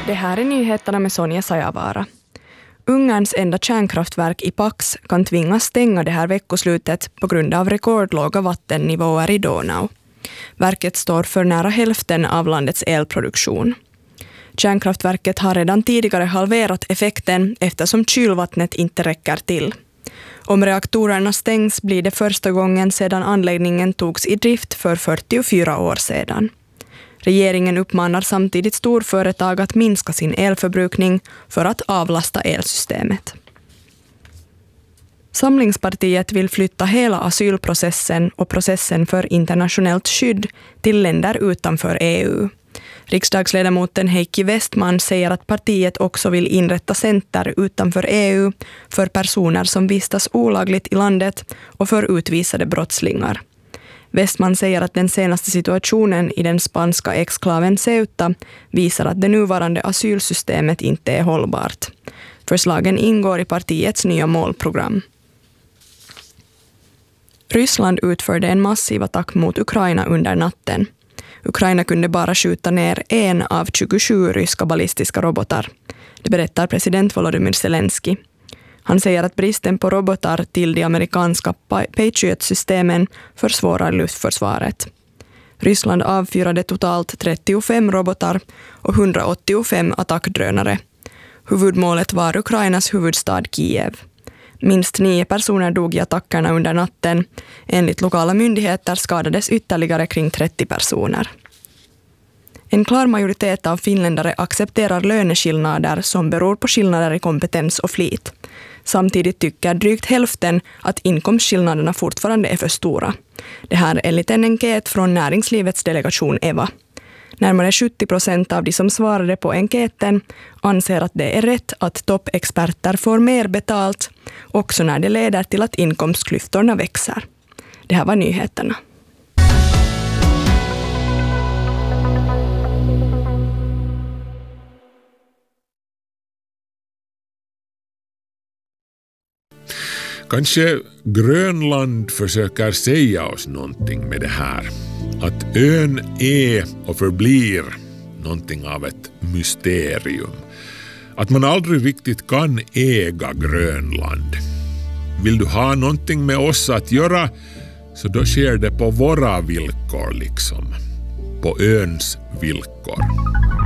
Det här är nyheterna med Sonja Sajavara. Ungerns enda kärnkraftverk i Paks kan tvingas stänga det här veckoslutet på grund av rekordlåga vattennivåer i Donau. Verket står för nära hälften av landets elproduktion. Kärnkraftverket har redan tidigare halverat effekten eftersom kylvattnet inte räcker till. Om reaktorerna stängs blir det första gången sedan anläggningen togs i drift för 44 år sedan. Regeringen uppmanar samtidigt storföretag att minska sin elförbrukning för att avlasta elsystemet. Samlingspartiet vill flytta hela asylprocessen och processen för internationellt skydd till länder utanför EU. Riksdagsledamoten Heikki Westman säger att partiet också vill inrätta center utanför EU för personer som vistas olagligt i landet och för utvisade brottslingar. Westman säger att den senaste situationen i den spanska exklaven Ceuta visar att det nuvarande asylsystemet inte är hållbart. Förslagen ingår i partiets nya målprogram. Ryssland utförde en massiv attack mot Ukraina under natten. Ukraina kunde bara skjuta ner en av 27 ryska ballistiska robotar. Det berättar president Volodymyr Zelensky. Han säger att bristen på robotar till de amerikanska Patriot-systemen försvårar luftförsvaret. Ryssland avfyrade totalt 35 robotar och 185 attackdrönare. Huvudmålet var Ukrainas huvudstad Kiev. Minst 9 personer dog i attackerna under natten. Enligt lokala myndigheter skadades ytterligare kring 30 personer. En klar majoritet av finländare accepterar löneskillnader som beror på skillnader i kompetens och flit. Samtidigt tycker drygt hälften att inkomstskillnaderna fortfarande är för stora. Det här enligt en enkät från näringslivets delegation EVA. Närmare 70% av de som svarade på enkäten anser att det är rätt att toppexperter får mer betalt, också när det leder till att inkomstklyftorna växer. Det här var nyheterna. Kanske Grönland försöker säga oss någonting med det här. Att ön är och förblir någonting av ett mysterium. Att man aldrig riktigt kan äga Grönland. Vill du ha någonting med oss att göra, så då sker det på våra villkor liksom. På öns villkor.